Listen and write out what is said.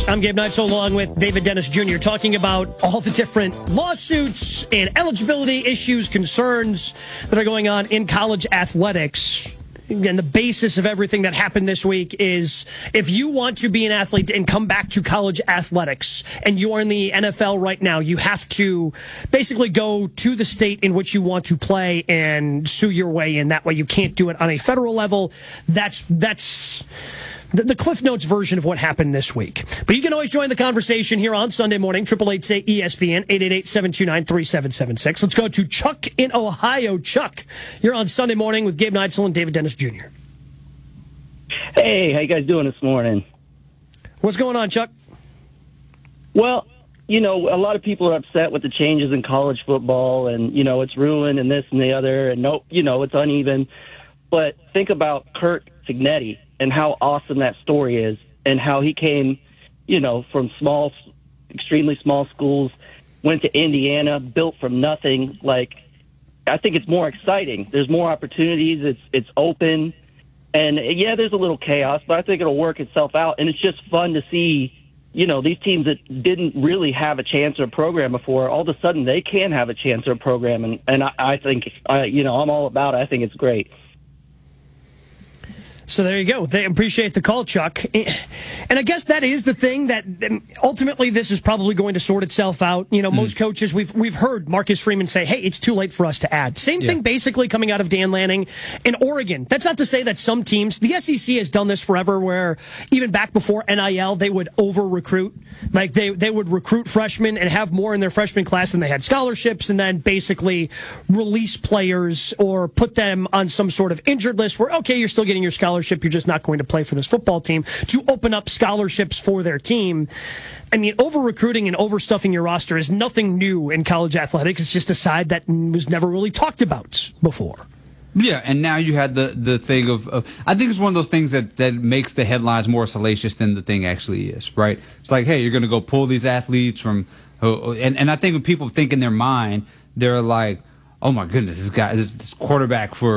I'm Gabe Neitzel along with David Dennis Jr. talking about all the different lawsuits and eligibility issues, concerns that are going on in college athletics. And the basis of everything that happened this week is if you want to be an athlete and come back to college athletics and you are in the NFL right now, you have to basically go to the state in which you want to play and sue your way in. That way you can't do it on a federal level. That's the Cliff Notes version of what happened this week. But you can always join the conversation here on Sunday morning, 888-ESPN, 888-729-3776. Let's go to Chuck in Ohio. Chuck, you're on Sunday morning with Gabe Neitzel and David Dennis Jr. Hey, how you guys doing this morning? What's going on, Chuck? Well, a lot of people are upset with the changes in college football and, it's ruined and this and the other and, it's uneven. But think about Curt Cignetti and how awesome that story is and how he came, from extremely small schools, went to Indiana, built from nothing. Like, I think it's more exciting. There's more opportunities. It's open. And, yeah, there's a little chaos, but I think it'll work itself out. And it's just fun to see, these teams that didn't really have a chance or a program before, all of a sudden they can have a chance or a program. And I think, I'm all about it. I think it's great. So there you go. They appreciate the call, Chuck. And I guess that is the thing that ultimately this is probably going to sort itself out. Most coaches, we've heard Marcus Freeman say, hey, it's too late for us to add. Same thing basically coming out of Dan Lanning in Oregon. That's not to say that some teams, the SEC has done this forever where even back before NIL, they would over-recruit. Like they would recruit freshmen and have more in their freshman class than they had scholarships and then basically release players or put them on some sort of injured list where, okay, you're still getting your scholarship. You're just not going to play for this football team to open up scholarships for their team. I mean, over-recruiting and overstuffing your roster is nothing new in college athletics. It's just a side that was never really talked about before. Yeah, and now you had the thing of I think it's one of those things that makes the headlines more salacious than the thing actually is, right? It's like, hey, you're going to go pull these athletes from and I think when people think in their mind, they're like, oh my goodness, this quarterback for